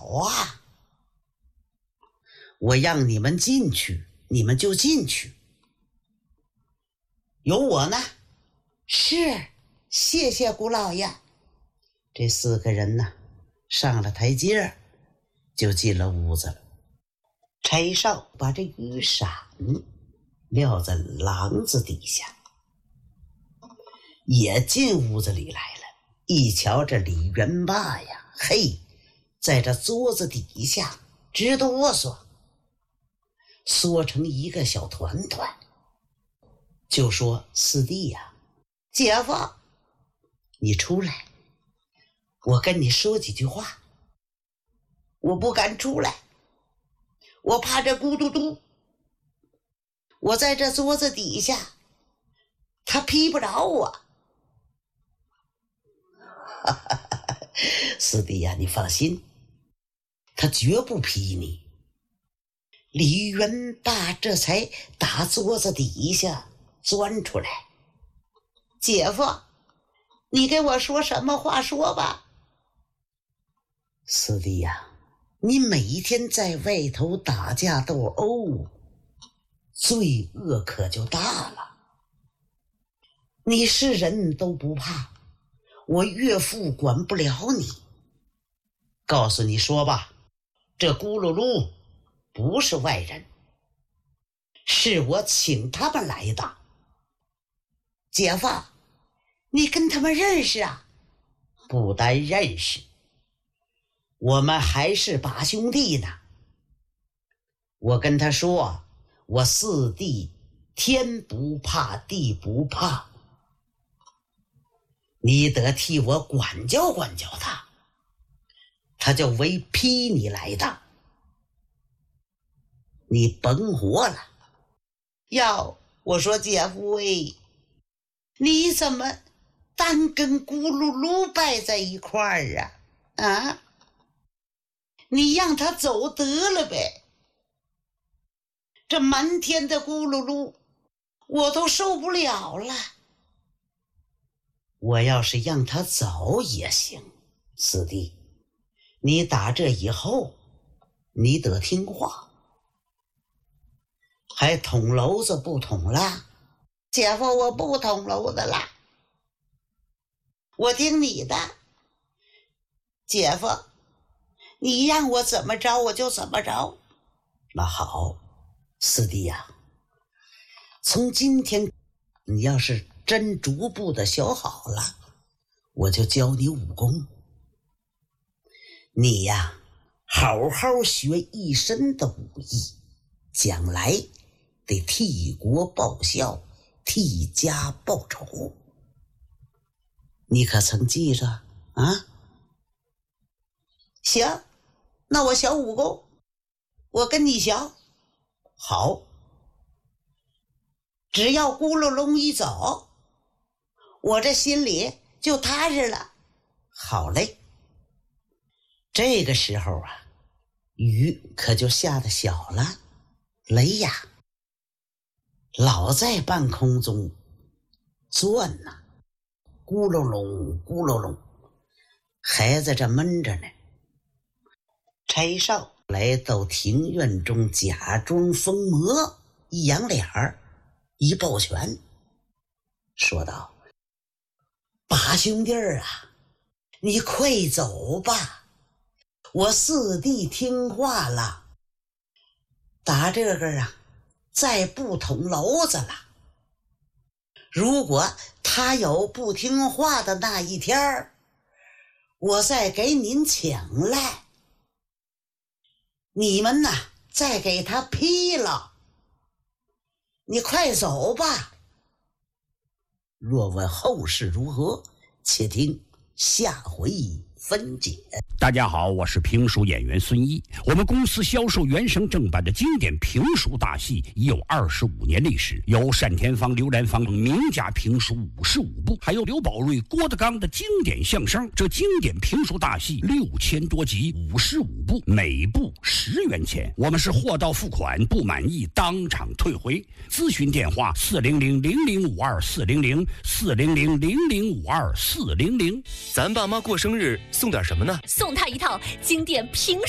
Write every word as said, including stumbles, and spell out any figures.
啊，我让你们进去，你们就进去。有我呢。 是，谢谢姑老爷。 这四个人呢，上了台阶，就进了屋子了。柴少把这雨伞撂在廊子底下，也进屋子里来了。一瞧这李元霸呀，嘿，在这桌子底下直哆嗦，缩成一个小团团，就说：四弟呀， 姐夫， 你出来，我跟你说几句话。 我不敢出来，我怕这咕嘟嘟，我在这桌子底下，他劈不着我。 四弟呀，你放心，他绝不劈你。李元霸这才打桌子底下钻出来。 姐夫，你给我说什么话说吧。 四弟呀，你每天在外头打架斗殴，罪恶可就大了。你是人都不怕，我岳父管不了你。告诉你说吧，这咕噜噜不是外人，是我请他们来的。 姐夫，你跟他们认识啊？ 不单认识，我们还是把兄弟呢。我跟他说，我四弟天不怕地不怕，你得替我管教管教他，他就为批你来的，你甭活了。 哟，我说姐夫哎，你怎么单跟咕噜噜摆在一块儿啊？啊，你让他走得了呗。这满天的咕噜噜，我都受不了了。 我要是让他走也行，四弟，你打这以后，你得听话。还捅娄子不捅了？ 姐夫，我不捅娄子了，我听你的。姐夫，你让我怎么着我就怎么着。 那好，四弟呀，从今天你要是真逐步的学好了，我就教你武功。你呀，好好学一身的武艺，将来得替国报效，替家报仇。你可曾记着啊？ 行，那我学武功，我跟你学。 好， 只要咕噜隆一走，我这心里就踏实了。 好嘞。这个时候啊，雨可就下得小了，雷呀老在半空中转呐、啊，咕噜隆咕噜隆，还在这闷着呢。柴少来到庭院中，假装疯魔，一扬脸儿，一抱拳，说道：八兄弟儿啊，你快走吧，我四弟听话了，打这个啊再不捅娄子了。如果他有不听话的那一天，我再给您请来，你们呐再给他劈了。你快走吧。若问后事如何，且听下回分解。 大家好，我是评书演员孙一。我们公司销售原声正版的经典评书大戏已有二十五年历史，有单田芳、刘兰芳名家评书五十五部，还有刘宝瑞、郭德纲的经典相声。这经典评书大戏六千多集，五十五部，每部十元钱。我们是货到付款，不满意当场退回。咨询电话：四零零零零五二四零零四零零零零五二四零零。 咱爸妈过生日送点什么呢？ 送他一套经典评